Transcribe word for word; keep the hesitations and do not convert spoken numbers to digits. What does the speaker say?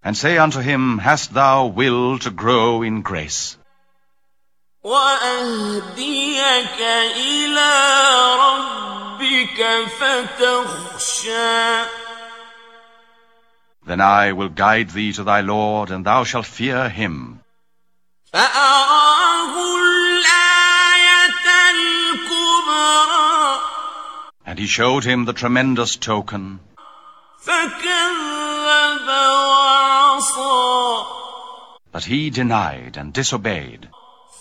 And say unto him, Hast thou will to grow in grace? وَأَهْدِيَكَ إِلَى رَبِّكَ فَتَخْشَىٰ. Then I will guide thee to thy Lord, and thou shalt fear him. فَأَرَاهُ الْآيَةَ الْكُبْرَىٰ. And he showed him the tremendous token. فَكَذَّبَ وَعَصَىٰ. But he denied and disobeyed.